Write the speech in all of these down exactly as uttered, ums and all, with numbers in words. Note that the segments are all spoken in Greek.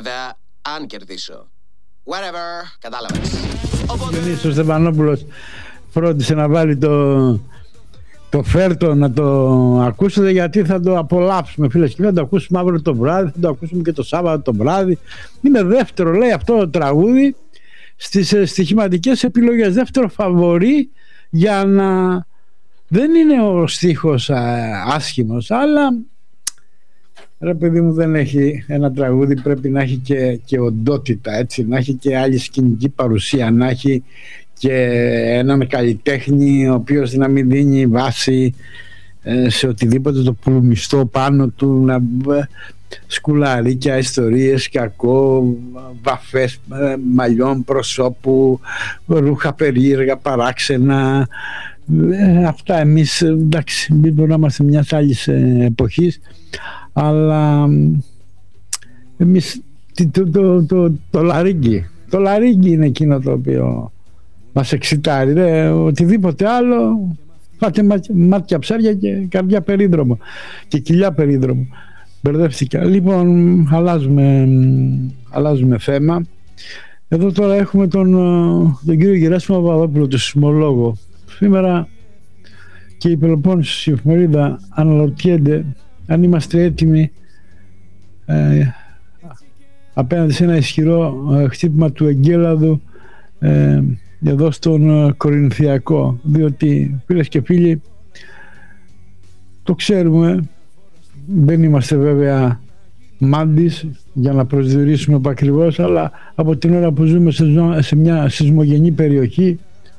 βέβαια αν κερδίσω. Whatever, κατάλαβες. Οπότε... Ο Στεφανόπουλος φρόντισε να βάλει το, το φέρτο να το ακούσετε, γιατί θα το απολαύσουμε, φίλες και φίλοι. Θα το ακούσουμε αύριο το βράδυ, θα το ακούσουμε και το Σάββατο το βράδυ. Είναι δεύτερο, λέει, αυτό το τραγούδι στις στοιχηματικές επιλογές. Δεύτερο φαβορί, για να... Δεν είναι ο στίχος α, άσχημος, αλλά ρε παιδί μου, δεν έχει ένα τραγούδι, πρέπει να έχει και, και οντότητα, έτσι, να έχει και άλλη σκηνική παρουσία, να έχει και έναν καλλιτέχνη ο οποίος να μην δίνει βάση ε, σε οτιδήποτε το πλουμιστό πάνω του, να σκουλαρίκια, ιστορίες, κακό, βαφές ε, μαλλιών προσώπου, ρούχα περίεργα, παράξενα. Ε, αυτά εμείς, εντάξει, μην μπορούμε να είμαστε μιας άλλης ε, εποχής, αλλά εμείς το, το, το, το λαρίγκι το λαρίγκι είναι εκείνο το οποίο μας εξητάρει. Ρε, οτιδήποτε άλλο, πάτε μάτια ψάρια και καρδιά περίδρομο και κοιλιά περίδρομο. Μπερδεύτηκα. Λοιπόν, αλλάζουμε, αλλάζουμε θέμα. Εδώ τώρα έχουμε τον, τον κύριο Γεράσιμο Παπαδόπουλο, τον σεισμολόγο. Σήμερα και η Πελοπόννησος, η εφημερίδα, αναρωτιέται αν είμαστε έτοιμοι ε, απέναντι σε ένα ισχυρό ε, χτύπημα του εγκέλαδου ε, εδώ στον ε, Κορινθιακό, διότι, φίλες και φίλοι, το ξέρουμε, δεν είμαστε βέβαια μάντις για να προσδιορίσουμε επακριβώς, αλλά από την ώρα που ζούμε σε, σε μια σεισμογενή περιοχή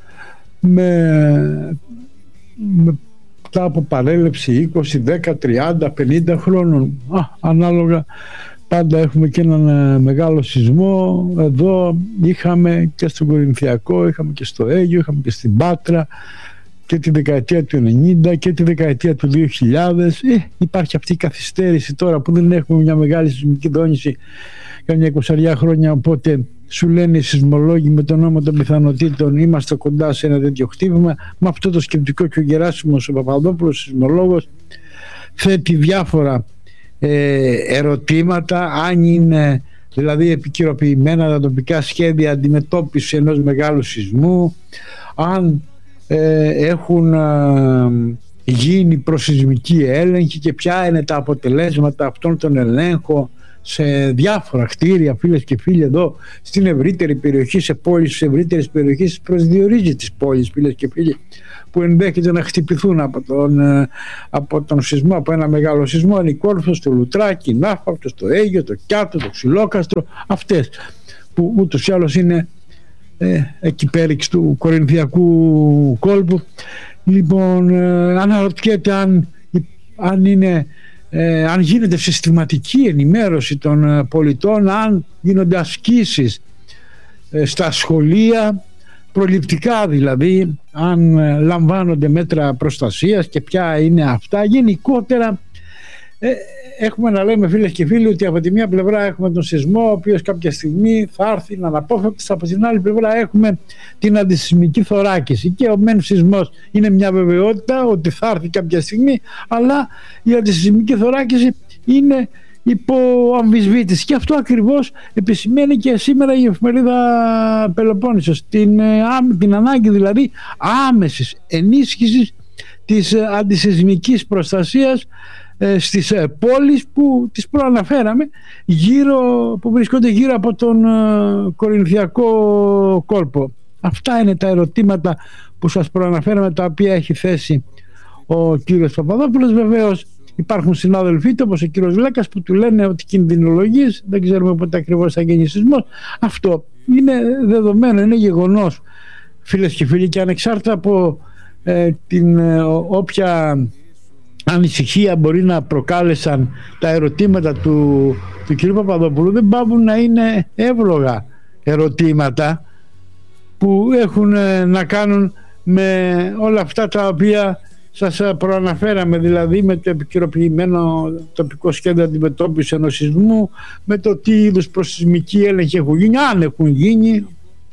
με, με από παρέλευση είκοσι, δέκα, τριάντα, πενήντα χρόνων, Α, ανάλογα, πάντα έχουμε και έναν ε, μεγάλο σεισμό. Εδώ είχαμε και στον Κορινθιακό, είχαμε και στο Αίγιο, είχαμε και στην Πάτρα και τη δεκαετία του ενενήντα και τη δεκαετία του δύο χιλιάδες. Ε, υπάρχει αυτή η καθυστέρηση τώρα που δεν έχουμε μια μεγάλη σεισμική δόνηση καμιά εικοσαριά χρόνια, οπότε σου λένε οι σεισμολόγοι με τον νόμο των πιθανότητων είμαστε κοντά σε ένα τέτοιο χτύπημα. Με αυτό το σκεπτικό και ο Γεράσιμος ο Παπαδόπουλος, σεισμολόγος, θέτει διάφορα ε, ερωτήματα, αν είναι δηλαδή επικαιροποιημένα τα τοπικά σχέδια αντιμετώπιση ενός μεγάλου σεισμού, αν ε, έχουν ε, γίνει προσεισμικοί έλεγχοι και ποια είναι τα αποτελέσματα αυτών των ελέγχων σε διάφορα κτίρια, φίλες και φίλοι, εδώ στην ευρύτερη περιοχή, σε πόλεις, στις ευρύτερες περιοχές, προσδιορίζει τις πόλεις, φίλες και φίλοι, που ενδέχεται να χτυπηθούν από τον, από τον σεισμό, από ένα μεγάλο σεισμό. Είναι η Κόρφος, το Λουτράκι, η Ναύπακτο, το Αίγιο, το Κιάτο, το Ξυλόκαστρο, αυτές που ούτως ή άλλως είναι ε, εκεί πέριξ του Κορινθιακού κόλπου. Λοιπόν, ε, αναρωτιέται αν, αν είναι Ε, αν γίνεται συστηματική ενημέρωση των πολιτών, αν γίνονται ασκήσεις ε, στα σχολεία, προληπτικά δηλαδή, αν ε, λαμβάνονται μέτρα προστασίας και ποια είναι αυτά. Γενικότερα ε, έχουμε να λέμε, φίλες και φίλοι, ότι από τη μία πλευρά έχουμε τον σεισμό, ο οποίος κάποια στιγμή θα έρθει να αναπόφευκτος, από την άλλη πλευρά έχουμε την αντισεισμική θωράκιση, και ο μεν σεισμός είναι μια βεβαιότητα ότι θα έρθει κάποια στιγμή, αλλά η αντισεισμική θωράκιση είναι υπό αμφισβήτηση, και αυτό ακριβώς επισημαίνει και σήμερα η εφημερίδα Πελοπόννησος, την, την ανάγκη δηλαδή άμεσης ενίσχυσης της αντισεισμικής προστασίας στις πόλεις που τις προαναφέραμε, γύρω, που βρισκόνται γύρω από τον Κορινθιακό κόλπο. Αυτά είναι τα ερωτήματα που σας προαναφέραμε, τα οποία έχει θέσει ο κύριος Παπαδόπουλος. Βεβαίως υπάρχουν συνάδελφοί του, όπως ο κύριος Λέκας, που του λένε ότι κινδυνολογείς, δεν ξέρουμε πότε ακριβώς θα γίνει σεισμός. Αυτό είναι δεδομένο, είναι γεγονός, φίλες και φίλοι, και ανεξάρτητα από ε, την ε, όποια ανησυχία μπορεί να προκάλεσαν τα ερωτήματα του, του κ. Παπαδόπουλου, δεν πάβουν να είναι εύλογα ερωτήματα που έχουν να κάνουν με όλα αυτά τα οποία σας προαναφέραμε, δηλαδή με το επικαιροποιημένο τοπικό σχέδιο αντιμετώπισης ενός σεισμού, με το τι είδους προσεισμικοί έλεγχοι έχουν γίνει, αν έχουν γίνει,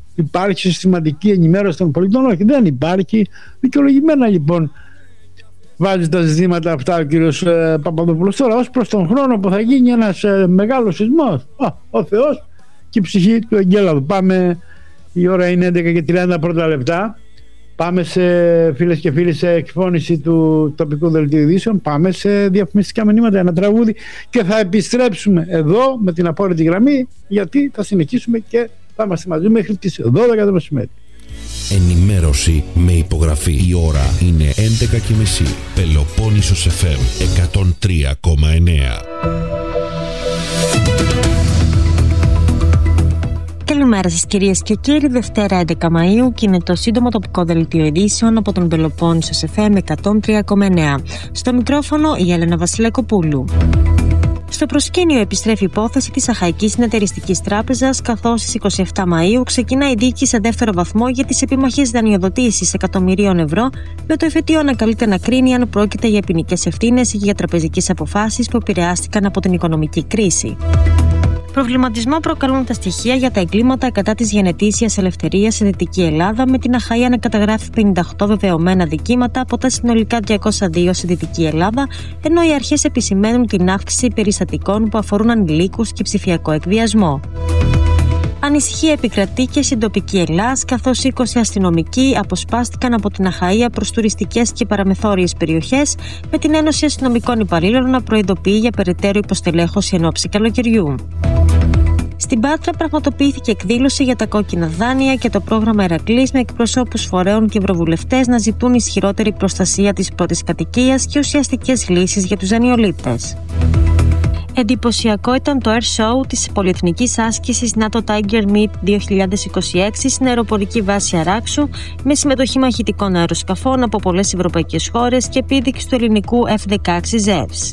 υπάρχει συστηματική ενημέρωση των πολιτών, όχι, δεν υπάρχει. Δικαιολογημένα λοιπόν βάζει τα ζητήματα αυτά ο κύριος ε, Παπαδόπουλος. Τώρα, ως προς τον χρόνο που θα γίνει ένας ε, μεγάλος σεισμός, ο, ο Θεός και η ψυχή του Εγκέλαδου. Πάμε, η ώρα είναι έντεκα και τριάντα πρώτα λεπτά. Πάμε σε, φίλες και φίλοι, σε εκφώνηση του τοπικού δελτίου ειδήσεων. Πάμε σε διαφημιστικά μηνύματα, ένα τραγούδι και θα επιστρέψουμε εδώ με την απόρριτη γραμμή, γιατί θα συνεχίσουμε και θα είμαστε μαζί μέχρι τις δώδεκα το μεσημέρι. Ενημέρωση με υπογραφή. Η ώρα είναι έντεκα και μισή. Πελοπόννησος εφ εμ εκατόν τρία κόμμα εννέα. Καλημέρα σας κυρίες και κύριοι. Δευτέρα έντεκα Μαΐου και είναι το σύντομο τοπικό δελτίο ειδήσεων από τον Πελοπόννησος εφ εμ εκατόν τρία κόμμα εννέα. Στο μικρόφωνο η Έλενα Βασιλακοπούλου. Στο προσκήνιο επιστρέφει η υπόθεση της Αχαϊκής Συνεταιριστικής Τράπεζας, καθώς στις είκοσι επτά Μαΐου ξεκινά η δίκη σε δεύτερο βαθμό για τις επίμαχες δανειοδοτήσεις εκατομμυρίων ευρώ, με το εφετείο να καλείται να κρίνει αν πρόκειται για ποινικές ευθύνες ή για τραπεζικές αποφάσεις που επηρεάστηκαν από την οικονομική κρίση. Προβληματισμό προκαλούν τα στοιχεία για τα εγκλήματα κατά της γενετήσιας ελευθερίας στη Δυτική Ελλάδα, με την Αχαΐα να καταγράφει πενήντα οκτώ βεβαιωμένα δικήματα από τα συνολικά διακόσια δύο στη Δυτική Ελλάδα, ενώ οι αρχές επισημαίνουν την αύξηση περιστατικών που αφορούν ανηλίκους και ψηφιακό εκβιασμό. Ανησυχία επικρατεί και στην τοπική Ελλάς, καθώς είκοσι αστυνομικοί αποσπάστηκαν από την Αχαΐα προς τουριστικές και παραμεθόριες περιοχές, με την Ένωση Αστυνομικών Υπαλλήλων να προειδοποιεί για περαιτέρω υποστελέχωση εν ώψη καλοκαιριού. Στην Πάτρα πραγματοποιήθηκε εκδήλωση για τα κόκκινα δάνεια και το πρόγραμμα Ηρακλής, με εκπροσώπους φορέων και ευρωβουλευτές να ζητούν ισχυρότερη προστασία της πρώτης κατοικίας και ουσιαστικές λύσεις για τους δανειολήπτες. Εντυπωσιακό ήταν το air show της πολυεθνικής άσκησης NATO Tiger Meet δύο χιλιάδες είκοσι έξι στην αεροπορική βάση Αράξου, με συμμετοχή μαχητικών αεροσκαφών από πολλές ευρωπαϊκές χώρες και επίδειξη του ελληνικού εφ δεκαέξι Ζεύς.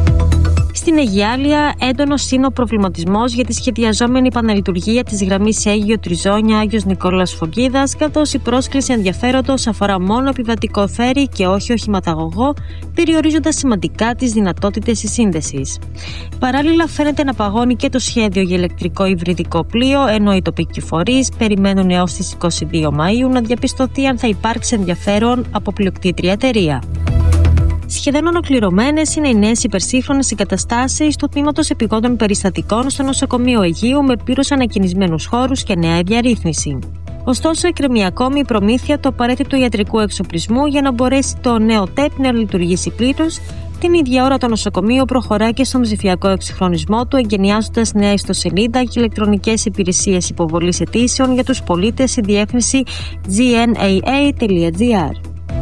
Στην Αιγιάλεια, έντονος είναι ο προβληματισμός για τη σχεδιαζόμενη επαναλειτουργία της γραμμής Αίγιο Τριζόνια Άγιος Νικόλαος Φωκίδας, καθώς η πρόσκληση ενδιαφέροντος αφορά μόνο επιβατικό φέρι και όχι οχηματαγωγό, περιορίζοντας σημαντικά τις δυνατότητες της σύνδεσης. Παράλληλα, φαίνεται να παγώνει και το σχέδιο για ηλεκτρικό υβριδικό πλοίο, ενώ οι τοπικοί φορείς περιμένουν έως τις είκοσι δύο Μαΐου να διαπιστωθεί αν θα υπάρξει ενδιαφέρον από πλειοκτήτρια εταιρεία. Σχεδόν ολοκληρωμένες είναι οι νέες υπερσύγχρονες εγκαταστάσεις του τμήματος επιγόντων περιστατικών στο νοσοκομείο Αιγείου, με πλήρως ανακοινισμένους χώρους και νέα διαρρύθμιση. Ωστόσο, εκκρεμεί ακόμη η προμήθεια του απαραίτητου ιατρικού εξοπλισμού για να μπορέσει το νέο ΤΕΠ να λειτουργήσει πλήρως. Την ίδια ώρα το νοσοκομείο προχωρά και στον ψηφιακό εξυγχρονισμό του, εγκαινιάζοντας νέα ιστοσελίδα και ηλεκτρονικές υπηρεσίες υποβολής αιτήσεων για τους πολίτες στη διεύθυνση τζι εν έι έι τελεία τζι άρ.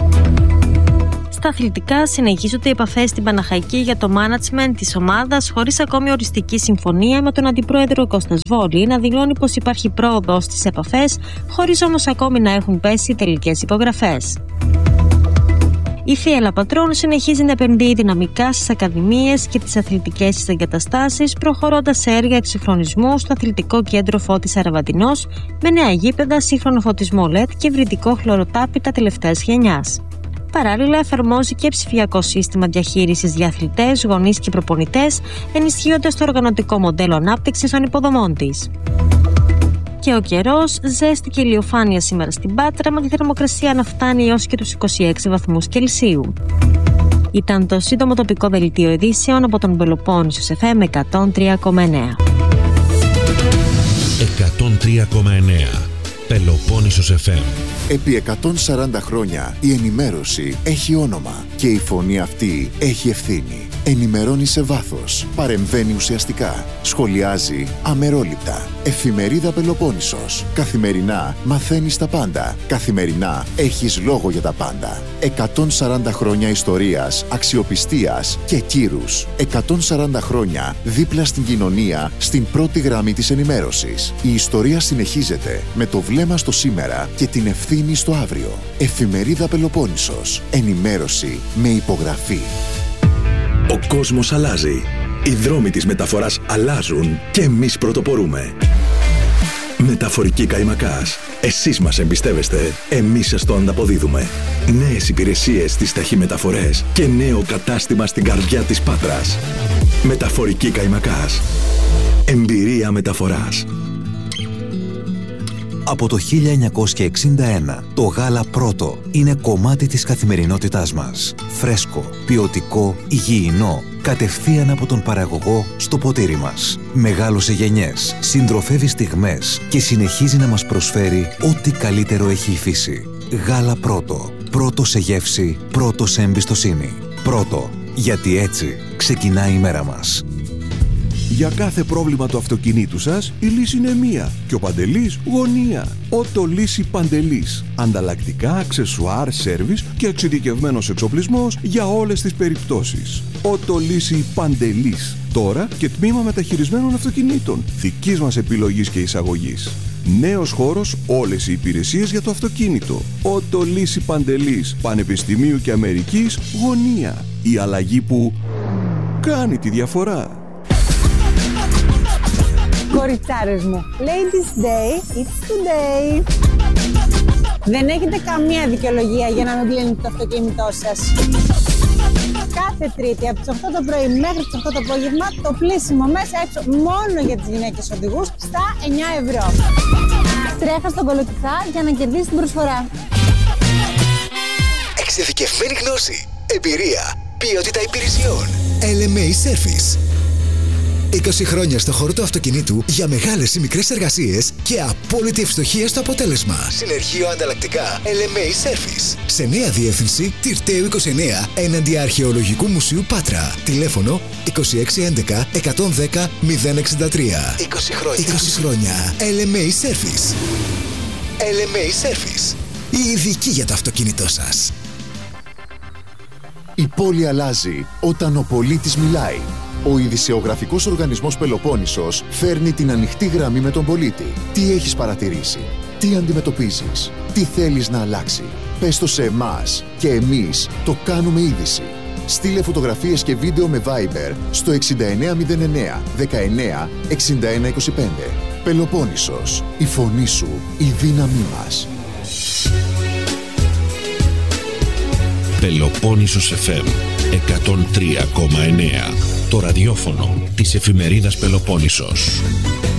Στα αθλητικά, συνεχίζονται οι επαφές στην Παναχαϊκή για το management της ομάδας, χωρίς ακόμη οριστική συμφωνία, με τον αντιπρόεδρο Κώστας Βόλη να δηλώνει πως υπάρχει πρόοδος στις επαφές, χωρίς όμως ακόμη να έχουν πέσει τελικές υπογραφές. Η Θίελα Πατρών συνεχίζει να επενδύει δυναμικά στις ακαδημίες και τις αθλητικές της εγκαταστάσεις, προχωρώντας σε έργα εξυγχρονισμού στο αθλητικό κέντρο Φώτης Αραβαντινός, με νέα γήπεδα, σύγχρονο φωτισμό ελ ι ντι και βρυτικό χλωροτάπητα τελευταίας γενιάς. Παράλληλα, εφαρμόζει και ψηφιακό σύστημα διαχείρισης για αθλητές, γονείς και προπονητές, ενισχύοντας το οργανωτικό μοντέλο ανάπτυξης των υποδομών της. Και ο καιρός, ζέστη και ηλιοφάνεια σήμερα στην Πάτρα, με τη θερμοκρασία να φτάνει έως και τους είκοσι έξι βαθμούς Κελσίου. Ήταν το σύντομο τοπικό δελτίο ειδήσεων από τον Πελοπόννησος εφ εμ εκατόν τρία κόμμα εννέα. εκατόν τρία κόμμα εννέα Πελοπόννησος εφ εμ. Επί εκατόν σαράντα χρόνια η ενημέρωση έχει όνομα και η φωνή αυτή έχει ευθύνη. Ενημερώνει σε βάθος, παρεμβαίνει ουσιαστικά, σχολιάζει αμερόληπτα. Εφημερίδα Πελοπόννησος. Καθημερινά μαθαίνεις τα πάντα. Καθημερινά έχεις λόγο για τα πάντα. εκατόν σαράντα χρόνια ιστορίας, αξιοπιστίας και κύρους. εκατόν σαράντα χρόνια δίπλα στην κοινωνία, στην πρώτη γραμμή της ενημέρωσης. Η ιστορία συνεχίζεται με το βλέμμα στο σήμερα και την ευθύνη στο αύριο. Εφημερίδα Πελοπόννησος. Ενημέρωση με υπογραφή. Ο κόσμος αλλάζει. Οι δρόμοι της μεταφοράς αλλάζουν και εμείς πρωτοπορούμε. Μεταφορική Καϊμακάς. Εσείς μας εμπιστεύεστε, εμείς σας το ανταποδίδουμε. Νέες υπηρεσίες στις ταχυμεταφορές και νέο κατάστημα στην καρδιά της Πάτρας. Μεταφορική Καϊμακάς. Εμπειρία μεταφοράς. Από το χίλια εννιακόσια εξήντα ένα, το γάλα Πρώτο είναι κομμάτι της καθημερινότητάς μας. Φρέσκο, ποιοτικό, υγιεινό, κατευθείαν από τον παραγωγό στο ποτήρι μας. Μεγάλωσε γενιές, συντροφεύει στιγμές και συνεχίζει να μας προσφέρει ό,τι καλύτερο έχει η φύση. Γάλα Πρώτο. Πρώτο σε γεύση, πρώτο σε εμπιστοσύνη. Πρώτο, γιατί έτσι ξεκινάει η μέρα μας. Για κάθε πρόβλημα του αυτοκινήτου σας, η λύση είναι μία και ο Παντελής γωνία. Ότο Λύση Παντελής. Ανταλλακτικά, αξεσουάρ, σέρβις και εξειδικευμένος εξοπλισμός για όλες τις περιπτώσεις. Ότο Λύση Παντελής. Τώρα και τμήμα μεταχειρισμένων αυτοκινήτων. Δικής μας επιλογής και εισαγωγής. Νέος χώρος, όλες οι υπηρεσίες για το αυτοκίνητο. Ότο Λύση Παντελής. Πανεπιστημίου και Αμερικής γωνία. Η αλλαγή που κάνει τη διαφορά. Κοριτσάρες μου, Ladies Day, it's today. Δεν έχετε καμία δικαιολογία για να μην πλύνετε το αυτοκίνητό σας. Κάθε Τρίτη από τις οκτώ το πρωί μέχρι τις οκτώ το απόγευμα το πλύσιμο μέσα έξω μόνο για τις γυναίκες οδηγούς στα εννιά ευρώ. Τρέχα στον Κολοκυθά για να κερδίσει την προσφορά. Εξειδικευμένη γνώση, εμπειρία, ποιότητα υπηρεσιών. ελ εμ έι Service. είκοσι χρόνια στο χώρο του αυτοκινήτου για μεγάλες ή μικρές εργασίες και απόλυτη ευστοχία στο αποτέλεσμα. Συνεργείο ανταλλακτικά ελ εμ έι Service. Σε νέα διεύθυνση Τυρταίου είκοσι εννέα έναντι Αρχαιολογικού Μουσείου Πάτρα. Τηλέφωνο είκοσι έξι έντεκα εκατόν δέκα μηδέν εξήντα τρία. είκοσι χρόνια. είκοσι χρόνια. ελ εμ έι Service. ελ εμ έι Service. Η ειδική για το αυτοκίνητό σας. Η πόλη αλλάζει όταν ο πολίτης μιλάει. Ο ειδησεογραφικός οργανισμός Πελοπόννησος φέρνει την ανοιχτή γραμμή με τον πολίτη. Τι έχεις παρατηρήσει, τι αντιμετωπίζεις, τι θέλεις να αλλάξει. Πες το σε εμάς και εμείς το κάνουμε είδηση. Στείλε φωτογραφίες και βίντεο με Viber στο εξήντα εννέα μηδέν εννέα δεκαεννέα εξήντα ένα είκοσι πέντε. Πελοπόννησος, η φωνή σου, η δύναμή μας. Πελοπόννησος εφ εμ εκατόν τρία κόμμα εννέα. Το ραδιόφωνο της εφημερίδας Πελοπόννησος.